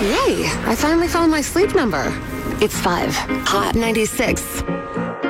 Yay, I finally found my sleep number. It's 5, Hot 96.